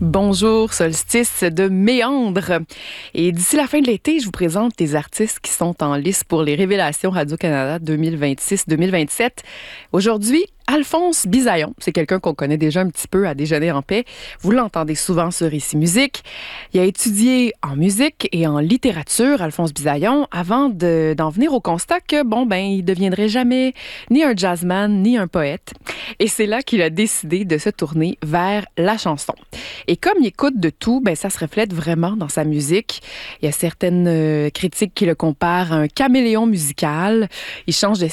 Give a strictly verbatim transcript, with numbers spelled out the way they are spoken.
Bonjour, solstice de méandre. Et d'ici la fin de l'été, je vous présente les artistes qui sont en lice pour les Révélations Radio-Canada deux mille vingt-six deux mille vingt-sept. Aujourd'hui, Alphonse Bisaillon, c'est quelqu'un qu'on connaît déjà un petit peu à Déjeuner en paix. Vous l'entendez souvent sur Ici Musique. Il a étudié en musique et en littérature, Alphonse Bisaillon, avant de, d'en venir au constat que, bon, ben, il deviendrait jamais ni un jazzman, ni un poète. Et c'est là qu'il a décidé de se tourner vers la chanson. Et comme il écoute de tout, ben, ça se reflète vraiment dans sa musique. Il y a certaines euh, critiques qui le comparent à un caméléon musical. Il change de